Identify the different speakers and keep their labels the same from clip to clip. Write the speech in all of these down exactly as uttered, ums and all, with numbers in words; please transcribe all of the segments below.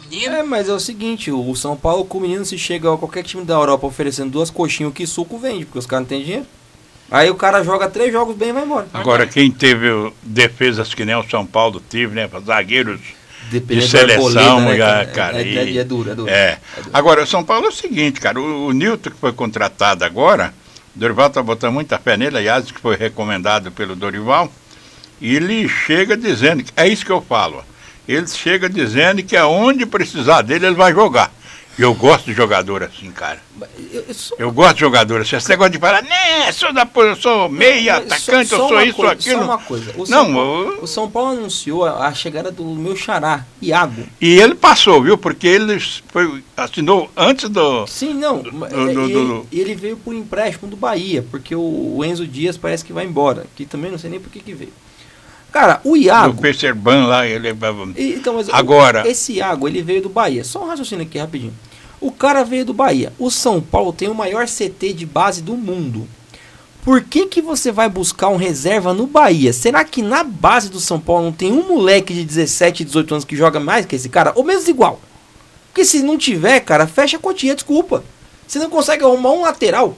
Speaker 1: menino.
Speaker 2: É, mas é o seguinte, o São Paulo com o menino, se chega a qualquer time da Europa oferecendo duas coxinhas, o que suco vende, porque os caras não têm dinheiro. Aí o cara joga três jogos bem e vai embora.
Speaker 3: Agora, quem teve defesas que nem o São Paulo teve, né? Zagueiros
Speaker 2: Dependendo
Speaker 3: de seleção,
Speaker 2: né,
Speaker 3: cara,
Speaker 2: é,
Speaker 3: cara,
Speaker 2: é, é,
Speaker 3: e,
Speaker 2: é duro, é duro.
Speaker 3: É.
Speaker 2: É duro.
Speaker 3: Agora, o São Paulo é o seguinte, cara, o, o Nilton que foi contratado agora, o Dorival tá botando muita fé nele, aliás, que foi recomendado pelo Dorival, e ele chega dizendo, é isso que eu falo, ele chega dizendo que aonde precisar dele, ele vai jogar. E eu gosto de jogador assim, cara.
Speaker 2: Eu, eu, sou...
Speaker 3: eu gosto de jogador assim. Esse negócio de falar, né, sou, da, eu sou meia, atacante, só, só eu sou isso,
Speaker 2: coisa,
Speaker 3: aquilo.
Speaker 2: Só uma coisa. O
Speaker 3: Não,
Speaker 2: São, Paulo,
Speaker 3: eu...
Speaker 2: o São Paulo anunciou a, a chegada do meu xará, Iago.
Speaker 3: E ele passou, viu? Porque ele foi, assinou antes do...
Speaker 2: Sim, não. Do, do, do, ele, ele veio por empréstimo do Bahia, porque o, o Enzo Dias parece que vai embora. Que também não sei nem por que que veio. Cara, o Iago...
Speaker 3: O Pecerban lá, ele...
Speaker 2: Então, mas
Speaker 3: agora...
Speaker 2: O, esse Iago, ele veio do Bahia. Só um raciocínio aqui, rapidinho. O cara veio do Bahia. O São Paulo tem o maior C T de base do mundo. Por que que você vai buscar um reserva no Bahia? Será que na base do São Paulo não tem um moleque de dezessete, dezoito anos que joga mais que esse cara? Ou menos igual? Porque se não tiver, cara, fecha a cotinha, desculpa. Você não consegue arrumar um lateral?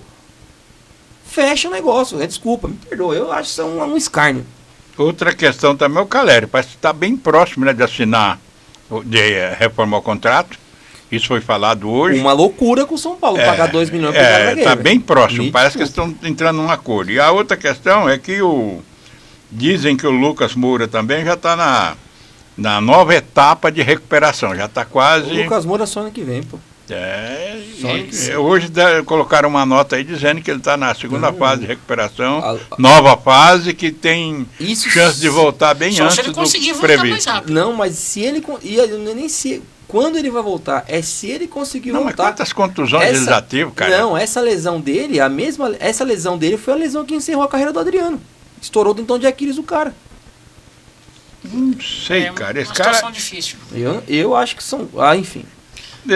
Speaker 2: Fecha o negócio, é, desculpa, me perdoa. Eu acho isso um, um escárnio.
Speaker 3: Outra questão também é o Caleri. Parece que está bem próximo, né, de assinar, de uh, reformar o contrato. Isso foi falado hoje.
Speaker 2: Uma loucura com o São Paulo, é, pagar dois milhões para
Speaker 3: é,
Speaker 2: o
Speaker 3: está bem próximo,
Speaker 2: Me
Speaker 3: parece
Speaker 2: desculpa.
Speaker 3: que estão entrando num acordo. E a outra questão é que o dizem que o Lucas Moura também já está na, na nova etapa de recuperação, já está quase...
Speaker 2: O Lucas Moura só ano que vem, pô.
Speaker 3: É,
Speaker 2: e,
Speaker 3: hoje da, colocaram uma nota aí dizendo que ele está na segunda hum, fase de recuperação, a, a,
Speaker 2: nova
Speaker 3: fase que tem
Speaker 2: isso,
Speaker 3: chance de voltar bem
Speaker 1: só
Speaker 3: antes
Speaker 1: se ele conseguir
Speaker 3: do
Speaker 1: voltar
Speaker 3: previsto.
Speaker 1: mais rápido.
Speaker 2: Não, mas se ele... E nem se... Quando ele vai voltar? É se ele conseguir
Speaker 3: não,
Speaker 2: voltar.
Speaker 3: Mas quantas contusões
Speaker 2: essa,
Speaker 3: ele já teve, cara?
Speaker 2: Não, essa lesão dele, a mesma, essa lesão dele foi a lesão que encerrou a carreira do Adriano. Estourou do então de Aquiles o cara.
Speaker 3: Não sei,
Speaker 1: é
Speaker 3: cara. Esse
Speaker 1: uma
Speaker 3: cara...
Speaker 1: situação difícil.
Speaker 2: Eu, eu acho que são... Ah, enfim.
Speaker 3: É,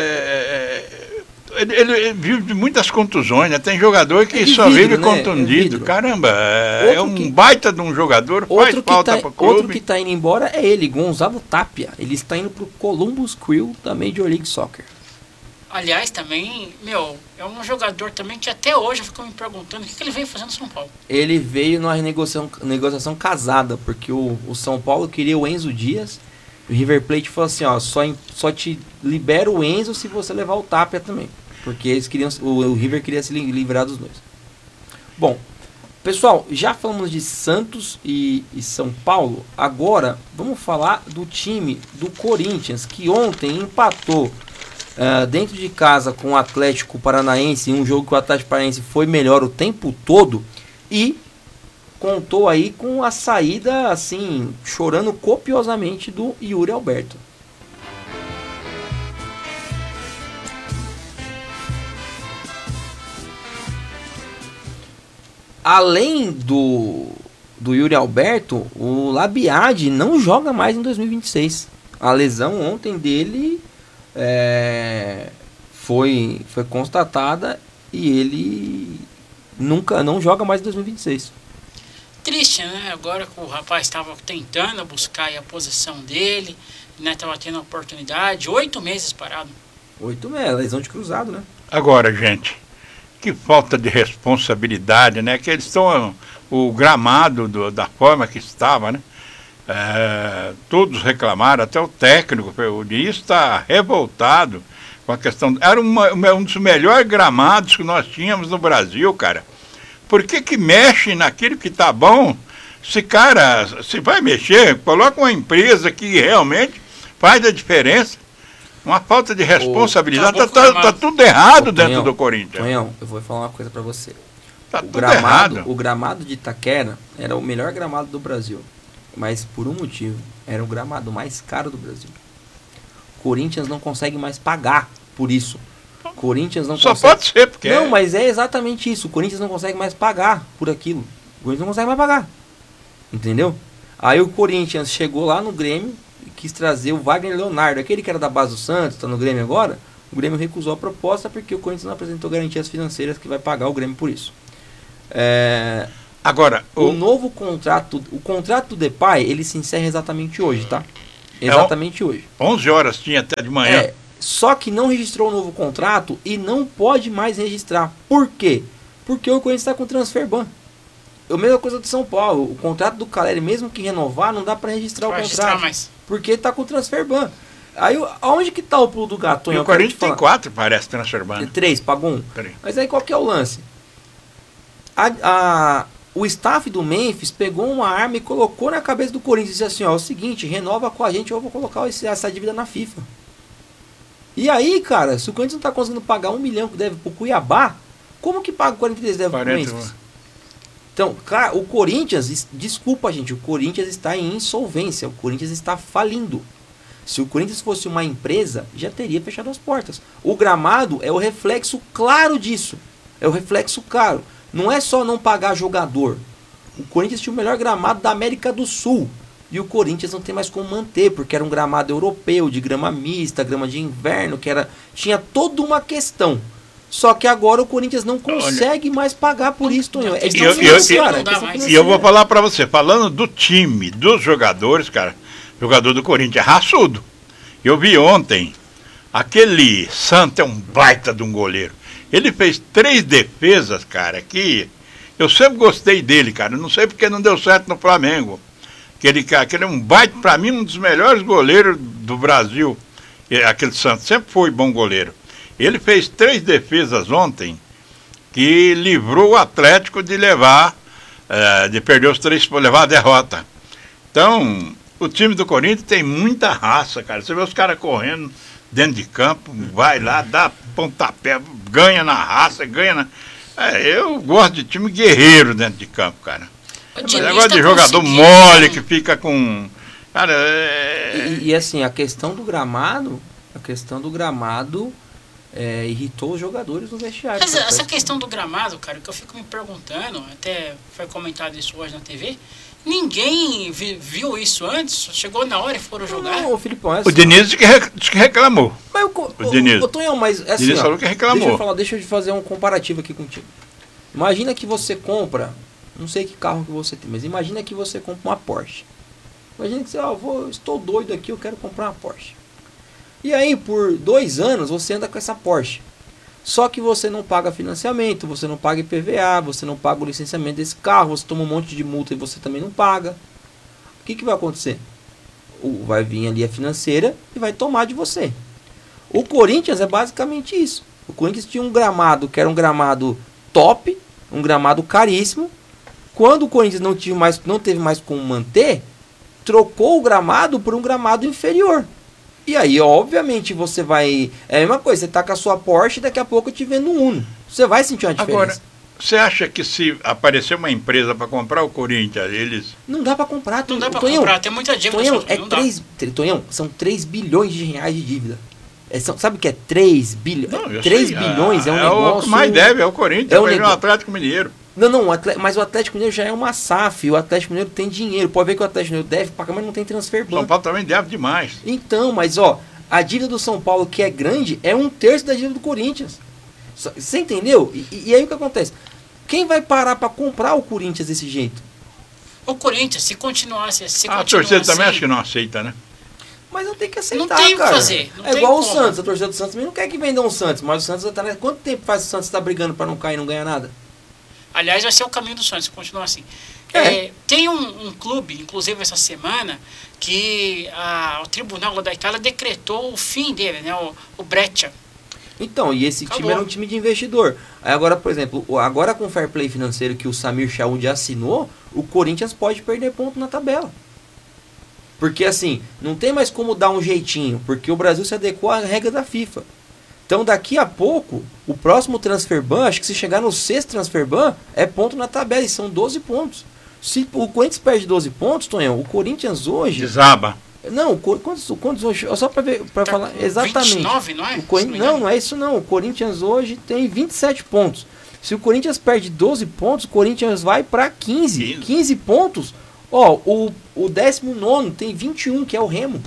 Speaker 3: é, ele, ele vive de muitas contusões, né? Tem jogador que é só vidro, vive né? contundido. É Caramba, é, é um que, baita de um jogador,
Speaker 2: outro
Speaker 3: faz falta
Speaker 2: tá,
Speaker 3: para o clube.
Speaker 2: Outro que está indo embora é ele, Gonzalo Tapia. Ele está indo para o Columbus Crew da Major League Soccer.
Speaker 1: Aliás, também, meu, é um jogador também que até hoje eu fico me perguntando o que, que ele veio fazendo no São Paulo.
Speaker 2: Ele veio numa negociação, negociação casada, porque o, o São Paulo queria o Enzo Dias. O River Plate falou assim, ó, só, só te libera o Enzo se você levar o Tapia também. Porque eles queriam, o, o River queria se livrar dos dois. Bom, pessoal, já falamos de Santos e, e São Paulo. Agora, vamos falar do time do Corinthians, que ontem empatou uh, dentro de casa com o Atlético Paranaense, em um jogo que o Atlético Paranaense foi melhor o tempo todo. E contou aí com a saída, assim, chorando copiosamente do Yuri Alberto. Além do, do Yuri Alberto, o Labiade não joga mais em dois mil e vinte e seis. A lesão ontem dele é, foi, foi constatada e ele nunca não joga mais em dois mil e vinte e seis.
Speaker 1: Triste, né? Agora que o rapaz estava tentando buscar aí a posição dele, né? Estava tendo a oportunidade, oito meses parado.
Speaker 2: Oito meses, lesão de cruzado, né?
Speaker 3: Agora, gente, que falta de responsabilidade, né? Que eles estão, o gramado do, da forma que estava, né? É, todos reclamaram, até o técnico, o Diniz está revoltado com a questão. Era uma, um dos melhores gramados que nós tínhamos no Brasil, cara. Por que que mexe naquilo que tá bom? Se, cara, se vai mexer, coloca uma empresa que realmente faz a diferença. Uma falta de responsabilidade. Tá, tá, tá tudo errado Ô, dentro Tonhão, do Corinthians.
Speaker 2: Tonhão, eu vou falar uma coisa pra você.
Speaker 3: Tá
Speaker 2: o
Speaker 3: tudo
Speaker 2: gramado,
Speaker 3: errado.
Speaker 2: O gramado de Itaquera era o melhor gramado do Brasil. Mas por um motivo, era o gramado mais caro do Brasil. Corinthians não consegue mais pagar por isso. Corinthians não
Speaker 3: Só
Speaker 2: consegue...
Speaker 3: pode ser, porque...
Speaker 2: Não, mas é exatamente isso. O Corinthians não consegue mais pagar por aquilo. O Corinthians não consegue mais pagar. Entendeu? Aí o Corinthians chegou lá no Grêmio e quis trazer o Wagner Leonardo, aquele que era da base do Santos, tá no Grêmio agora. O Grêmio recusou a proposta porque o Corinthians não apresentou garantias financeiras que vai pagar o Grêmio por isso. É...
Speaker 3: Agora,
Speaker 2: o... o novo contrato, o contrato do Depay, ele se encerra exatamente hoje, tá? Exatamente é, hoje.
Speaker 3: onze horas tinha até de manhã.
Speaker 2: É, só que não registrou o novo contrato e não pode mais registrar. Por quê? Porque o Corinthians está com transfer ban. A mesma coisa do São Paulo. O contrato do Caleri, mesmo que renovar, não dá para registrar
Speaker 1: Vai
Speaker 2: o
Speaker 1: registrar
Speaker 2: contrato.
Speaker 1: mais.
Speaker 2: Porque está com transfer ban. Aí, aonde que tá o pulo do gato?
Speaker 3: E o Corinthians tem quatro, parece, transfer ban.
Speaker 2: Três, pagou um.
Speaker 3: Três.
Speaker 2: Mas aí qual que é o lance? A, a, o staff do Memphis pegou uma arma e colocou na cabeça do Corinthians e disse assim, ó, é o seguinte, renova com a gente ou eu vou colocar esse, essa dívida na FIFA. E aí, cara, se o Corinthians não tá conseguindo pagar um milhão que deve pro Cuiabá, como que paga o quarenta e três deve pro Memphis? Então, cara, o Corinthians, desculpa gente, o Corinthians está em insolvência, o Corinthians está falindo. Se o Corinthians fosse uma empresa, já teria fechado as portas. O gramado é o reflexo claro disso. É o reflexo claro. Não é só não pagar jogador. O Corinthians tinha o melhor gramado da América do Sul. E o Corinthians não tem mais como manter, porque era um gramado europeu, de grama mista, grama de inverno, que era tinha toda uma questão. Só que agora o Corinthians não consegue mais pagar por isso, Tonhão. É
Speaker 3: e eu, eu,
Speaker 2: cara,
Speaker 3: e eu vou falar pra você, falando do time, dos jogadores, cara, jogador do Corinthians é raçudo. Eu vi ontem, aquele Santos é um baita de um goleiro. Ele fez três defesas, cara, que eu sempre gostei dele, cara. Não sei porque não deu certo no Flamengo. Aquele cara, aquele é um baita, pra mim, um dos melhores goleiros do Brasil. Aquele Santos sempre foi bom goleiro. Ele fez três defesas ontem que livrou o Atlético de levar, é, de perder os três, levar a derrota. Então, o time do Corinthians tem muita raça, cara. Você vê os caras correndo dentro de campo, vai lá, dá pontapé, ganha na raça, ganha na... É, eu gosto de time guerreiro dentro de campo, cara. O negócio de jogador mole que fica com... Cara, é...
Speaker 2: E, e assim, a questão do gramado, a questão do gramado... É, irritou os jogadores no vestiário.
Speaker 1: Mas essa questão do gramado, cara, que eu fico me perguntando, até foi comentado isso hoje na T V, ninguém vi, viu isso antes, chegou na hora e foram jogar.
Speaker 2: Não, o Filipão, é assim,
Speaker 3: o Diniz disse que, rec, que reclamou.
Speaker 2: Mas o,
Speaker 3: o, o Diniz.
Speaker 2: O, o Tonhão, mas é assim,
Speaker 3: Diniz
Speaker 2: ó,
Speaker 3: falou que reclamou.
Speaker 2: Deixa eu, falar, deixa eu fazer um comparativo aqui contigo. Imagina que você compra, não sei que carro que você tem, mas imagina que você compra uma Porsche. Imagina que você, ó, vou, estou doido aqui, eu quero comprar uma Porsche. E aí, por dois anos, você anda com essa Porsche. Só que você não paga financiamento, você não paga I P V A, você não paga o licenciamento desse carro, você toma um monte de multa e você também não paga. O que, que vai acontecer? O, vai vir ali a financeira e vai tomar de você. O Corinthians é basicamente isso. O Corinthians tinha um gramado que era um gramado top, um gramado caríssimo. Quando o Corinthians não, tinha mais, não teve mais como manter, trocou o gramado por um gramado inferior. E aí, obviamente, você vai... É a mesma coisa, você tá com a sua Porsche e daqui a pouco eu te vendo um Uno. Você vai sentir uma diferença.
Speaker 3: Agora, você acha que se aparecer uma empresa para comprar o Corinthians, eles...
Speaker 2: Não dá para comprar.
Speaker 1: Não dá para comprar, tem muita dívida.
Speaker 2: Tonhão, é três, Tonhão, são três bilhões de reais de dívida. É, são, sabe o que é três bilhões? Não, três bilhões é, é um é negócio...
Speaker 3: É o que mais deve, é o Corinthians, é o negócio... Atlético Mineiro.
Speaker 2: Não, não, o Atlético, mas o Atlético Mineiro já é uma S A F, o Atlético Mineiro tem dinheiro. Pode ver que o Atlético Mineiro deve pagar, mas não tem transfer ban.
Speaker 3: São Paulo também deve demais.
Speaker 2: Então, mas ó... A dívida do São Paulo, que é grande, é um terço da dívida do Corinthians. Você entendeu? E, e aí o que acontece? Quem vai parar para comprar o Corinthians desse jeito?
Speaker 1: O Corinthians, se continuasse se
Speaker 3: ah, a torcida assim, também acho que não aceita, né?
Speaker 2: Mas não tem que aceitar,
Speaker 1: não tem
Speaker 2: cara.
Speaker 1: Que fazer, não
Speaker 2: é igual o Santos. A torcida do Santos também não quer que vendam o Santos. Mas o Santos tá... Quanto tempo faz o Santos estar tá brigando para não cair e não ganhar nada?
Speaker 1: Aliás, vai ser o caminho do Santos, se continuar assim.
Speaker 2: É.
Speaker 1: É, tem um, um clube, inclusive essa semana, que a, o Tribunal da Itália decretou o fim dele, né? O, o Breccia.
Speaker 2: Então, e esse Acabou. time era um time de investidor. Aí agora, por exemplo, agora com o fair play financeiro que o Samir Chaud assinou, o Corinthians pode perder ponto na tabela. Porque assim, não tem mais como dar um jeitinho, porque o Brasil se adequou à regra da FIFA. Então daqui a pouco, o próximo transfer ban, acho que se chegar no sexto transfer ban, é ponto na tabela, e são doze pontos. Se o Corinthians perde doze pontos, Tonhão, o Corinthians hoje...
Speaker 3: Desaba.
Speaker 2: Não, quantos, quantos hoje... Só para tá falar exatamente.
Speaker 1: vinte e nove, não é?
Speaker 2: O não, não é isso não. O Corinthians hoje tem vinte e sete pontos. Se o Corinthians perde doze pontos, o Corinthians vai para quinze. quinze pontos. Ó, o, o décimo nono tem vinte e um, que é o Remo.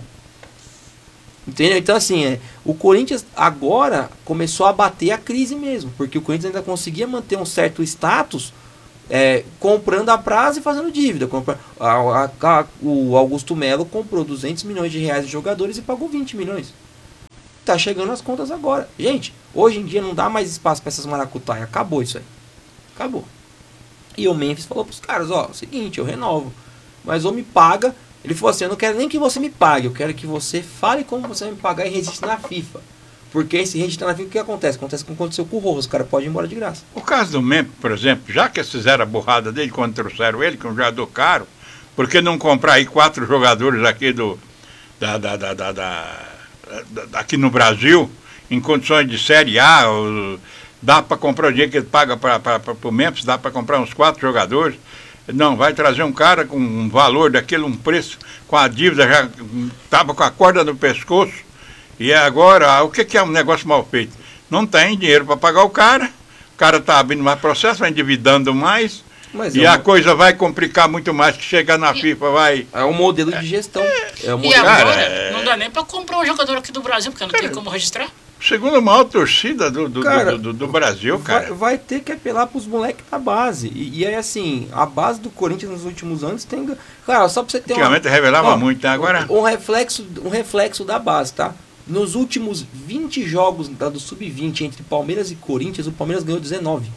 Speaker 2: Entendeu? Então, assim, é, o Corinthians agora começou a bater a crise mesmo. Porque o Corinthians ainda conseguia manter um certo status... é, comprando a prazo e fazendo dívida. Compra, a, a, a, o Augusto Melo comprou duzentos milhões de reais de jogadores e pagou vinte milhões. Tá chegando as contas agora. Gente, hoje em dia não dá mais espaço para essas maracutaias. Acabou isso aí. Acabou. E o Memphis falou pros caras, ó, seguinte, eu renovo. Mas ou me paga. Ele falou assim, eu não quero nem que você me pague, eu quero que você fale como você vai me pagar e registre na FIFA. Porque esse registrar na FIFA, o que acontece? Acontece como aconteceu com o Rojas, o cara pode ir embora de graça.
Speaker 3: O caso do Memphis, por exemplo, já que eles fizeram a burrada dele quando trouxeram ele, que é um jogador caro, por que não comprar aí quatro jogadores aqui do, da, da, da, da, da, da, aqui no Brasil, em condições de Série A, ou, dá para comprar o dinheiro que ele paga para o Memphis, dá para comprar uns quatro jogadores. Não, vai trazer um cara com um valor daquele, um preço, com a dívida, já estava com a corda no pescoço. E agora, o que, que é um negócio mal feito? Não tem dinheiro para pagar o cara, o cara está abrindo mais processo, vai endividando mais, Mas e é a um... coisa vai complicar muito mais, que chegar na e... FIFA vai...
Speaker 2: É um modelo de gestão. É, é um modelo...
Speaker 1: E agora,
Speaker 3: cara, é...
Speaker 1: não dá nem para comprar um jogador aqui do Brasil, porque não cara, tem como registrar.
Speaker 3: Segunda maior torcida do, do, cara, do, do, do Brasil, cara.
Speaker 2: Vai, vai ter que apelar para os moleques da base. E, e aí, assim, a base do Corinthians nos últimos anos tem... Cara, só para você ter
Speaker 3: Antigamente uma... revelava ó, muito, né? Agora...
Speaker 2: Um, um, reflexo, um reflexo da base, tá? Nos últimos vinte jogos da, do sub vinte entre Palmeiras e Corinthians, o Palmeiras ganhou dezenove.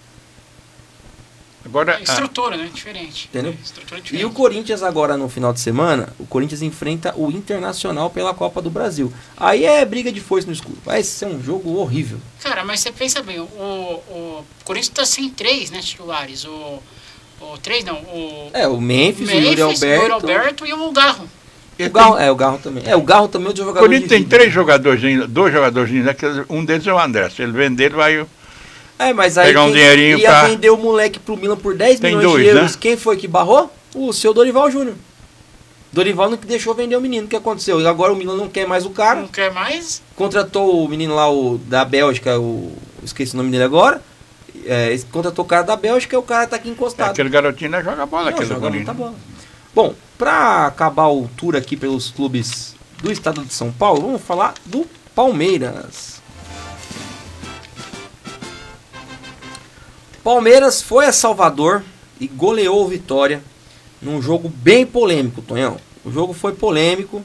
Speaker 3: Agora,
Speaker 1: a estrutura, né? Diferente.
Speaker 2: Entendeu?
Speaker 1: Estrutura diferente.
Speaker 2: E o Corinthians agora, no final de semana, o Corinthians enfrenta o Internacional pela Copa do Brasil. Aí é briga de foice no escuro. Vai ser um jogo horrível.
Speaker 1: Cara, mas você pensa bem, o, o Corinthians tá sem três, né, titulares. O, o três não, o...
Speaker 2: É, o Memphis,
Speaker 1: Memphis
Speaker 2: o Yuri Alberto.
Speaker 1: o Yuri Alberto e o Garro.
Speaker 2: O Garro, tem... É, o Garro também. É, o Garro também é um jogador.
Speaker 3: O Corinthians tem três jogadores, dois jogadores, um deles é o André. Se ele vender, ele vai
Speaker 2: é, mas aí
Speaker 3: pegar um dinheirinho
Speaker 2: ia
Speaker 3: pra...
Speaker 2: vender o moleque pro Milan por dez
Speaker 3: tem
Speaker 2: milhões
Speaker 3: dois,
Speaker 2: de euros.
Speaker 3: Né?
Speaker 2: Quem foi que barrou? O seu Dorival Júnior. Dorival não deixou vender o menino. O que aconteceu? E agora o Milan não quer mais o cara.
Speaker 1: Não quer mais?
Speaker 2: Contratou o menino lá o, da Bélgica, o, esqueci o nome dele agora. É, contratou o cara da Bélgica e o cara tá aqui encostado.
Speaker 3: É, aquele garotinho né, joga bola,
Speaker 2: não,
Speaker 3: aquele
Speaker 2: joga muita bola. Bom, para acabar o tour aqui pelos clubes do estado de São Paulo, vamos falar do Palmeiras. Palmeiras foi a Salvador e goleou o Vitória num jogo bem polêmico, Tonhão. O jogo foi polêmico,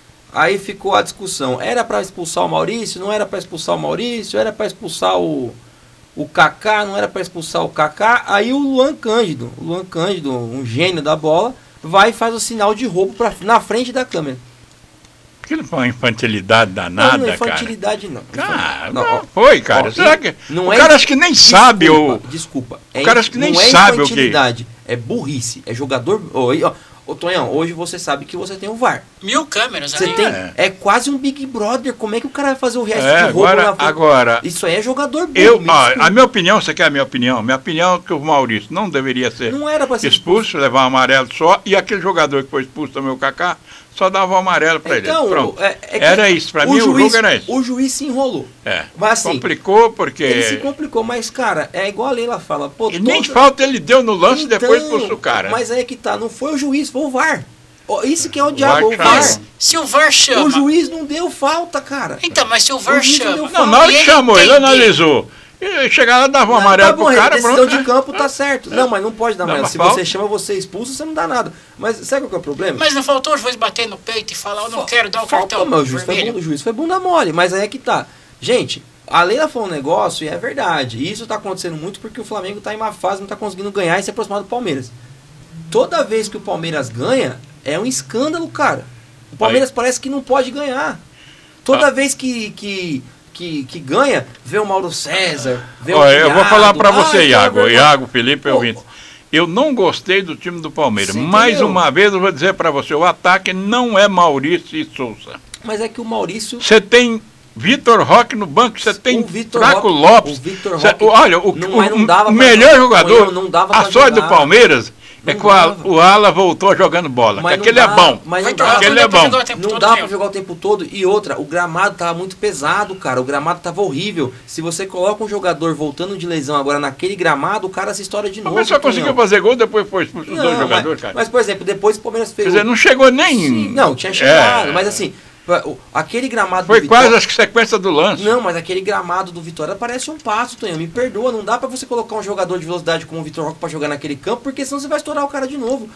Speaker 2: aí ficou a discussão. Era para expulsar o Maurício? Não era para expulsar o Maurício? Era para expulsar o, o Kaká? Não era para expulsar o Kaká? Aí o Luan Cândido, o Luan Cândido, um gênio da bola, vai e faz o sinal de roubo pra, na frente da câmera.
Speaker 3: Aquilo foi uma infantilidade danada,
Speaker 2: não, não é
Speaker 3: cara.
Speaker 2: Infantilidade não.
Speaker 3: Cara,
Speaker 2: não,
Speaker 3: não, foi, cara.
Speaker 2: Ó,
Speaker 3: Será que
Speaker 2: não
Speaker 3: o
Speaker 2: é,
Speaker 3: cara acho que nem
Speaker 2: desculpa,
Speaker 3: sabe o...
Speaker 2: Desculpa.
Speaker 3: É, o cara acho que nem
Speaker 2: não
Speaker 3: sabe
Speaker 2: é
Speaker 3: o que...
Speaker 2: infantilidade, é burrice. É jogador... Ó, ó, ô, Tonhão, hoje você sabe que você tem o V A R.
Speaker 1: Mil câmeras
Speaker 2: você
Speaker 1: ali.
Speaker 2: Tem,
Speaker 3: é.
Speaker 2: é quase um Big Brother. Como é que o cara vai fazer o resto
Speaker 3: é,
Speaker 2: de roubo
Speaker 3: agora,
Speaker 2: na frente?
Speaker 3: Agora,
Speaker 2: isso aí é jogador burro.
Speaker 3: Eu, ó, a minha opinião, você quer a minha opinião? Minha opinião é que o Maurício não deveria ser,
Speaker 2: não era pra ser
Speaker 3: expulso, expulso, levar um amarelo só, e aquele jogador que foi expulso também, o Kaká, só dava um amarelo para
Speaker 2: então,
Speaker 3: ele. Pronto.
Speaker 2: É, é
Speaker 3: era isso, para mim
Speaker 2: juiz,
Speaker 3: o jogo era isso.
Speaker 2: O juiz se enrolou.
Speaker 3: É.
Speaker 2: Mas, assim,
Speaker 3: complicou porque...
Speaker 2: Ele se complicou, mas, cara, é igual a Leila fala. Pô,
Speaker 3: e nem falta ele deu no lance e
Speaker 2: então,
Speaker 3: depois expulsou o cara.
Speaker 2: Mas aí é que tá, não foi o juiz, foi o V A R. Isso que é o diabo, o V A R.
Speaker 1: Mas se o V A R chama...
Speaker 2: O juiz não deu falta, cara.
Speaker 1: Então, mas se o V A R chama...
Speaker 3: Não, na hora que chamou, ele analisou. E chegar lá, dava um amarelo tá bom, pro cara,
Speaker 2: decisão
Speaker 3: pronto.
Speaker 2: de campo tá certo. Não, mas não pode dar amarelo. Se
Speaker 3: falta.
Speaker 2: você chama, você expulsa, você não dá nada. Mas sabe qual que é o problema?
Speaker 1: Mas não faltou o juiz bater no peito e falar, eu não quero dar o
Speaker 2: Faltou,
Speaker 1: cartão
Speaker 2: mas o juiz, foi, o juiz foi bunda mole, mas aí é que tá. Gente, a Leila falou um negócio e é verdade. E isso tá acontecendo muito porque o Flamengo tá em uma fase, não tá conseguindo ganhar e se aproximar do Palmeiras. Toda vez que o Palmeiras ganha, é um escândalo, cara. O Palmeiras aí parece que não pode ganhar. Toda ah. vez que... que Que, que ganha, vê o Mauro César, vê o
Speaker 3: Olha,
Speaker 2: Iago.
Speaker 3: eu vou falar para você,
Speaker 2: Ai,
Speaker 3: Iago,
Speaker 2: cara,
Speaker 3: Iago, Felipe, eu vim. Eu não gostei do time do Palmeiras.
Speaker 2: Sim,
Speaker 3: Mais
Speaker 2: entendeu?
Speaker 3: uma vez eu vou dizer para você, o ataque não é Maurício e Souza.
Speaker 2: Mas é que o Maurício...
Speaker 3: Você tem Vitor Roque no banco, você tem Flaco
Speaker 2: Roque,
Speaker 3: Lopes.
Speaker 2: O Vitor
Speaker 3: Cê,
Speaker 2: Roque,
Speaker 3: olha, o,
Speaker 2: não,
Speaker 3: o,
Speaker 2: não dava
Speaker 3: o melhor
Speaker 2: pra,
Speaker 3: jogador,
Speaker 2: não dava
Speaker 3: a sorte do Palmeiras é que o, o Ala voltou jogando bola, que aquele
Speaker 2: dava,
Speaker 3: é bom.
Speaker 2: Mas não
Speaker 1: dava,
Speaker 3: aquele é bom.
Speaker 2: Não dá pra jogar o tempo todo. E outra, o gramado tava muito pesado, cara. O gramado tava horrível. Se você coloca um jogador voltando de lesão agora naquele gramado, o cara se estoura de novo.
Speaker 3: Mas só conseguiu fazer gol, depois foi expulso os dois jogadores, cara.
Speaker 2: Mas, por exemplo, depois o Palmeiras fez...
Speaker 3: Quer dizer, não chegou nem...
Speaker 2: Sim, não, tinha chegado. É. Mas assim, O- Aquele gramado
Speaker 3: Foi
Speaker 2: do
Speaker 3: quase,
Speaker 2: Vitória...
Speaker 3: acho que sequência do lance.
Speaker 2: Não, mas aquele gramado do Vitória parece um passo, Tonhão. Me perdoa, não dá pra você colocar um jogador de velocidade como o Vitor Roque pra jogar naquele campo, porque senão você vai estourar o cara de novo.